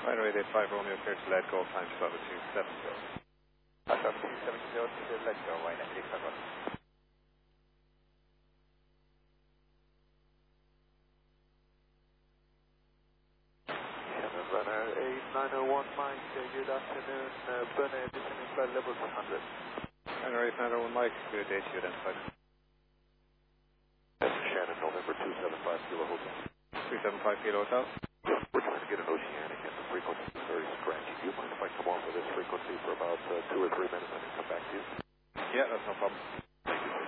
Final 885 Romeo, clear to let go, climb to level 270. Alpha 270 to let go, right at 851. Runner 8901 Mike, good afternoon, Bernard, descending flight level 100. Runner 8901 Mike, good day to you identified. That's Shannon, November 275 Kilo Hotel. 275 Kilo Hotel. We're trying to get an Oceanic and the frequency is very scratchy. Do you mind if I come off of this frequency for about 2 or 3 minutes and then come back to you? Yeah, that's no problem.